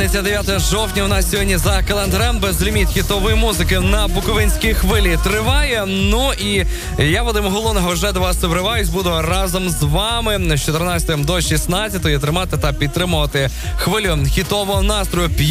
9 жовтня у нас сьогодні за календарем безліміт хітової музики на Буковинській хвилі триває. Ну і я, Вадим Голоного, вже до вас вриваюсь. Буду разом з вами з 14 до 16 тримати та підтримувати хвилю хітового настрою.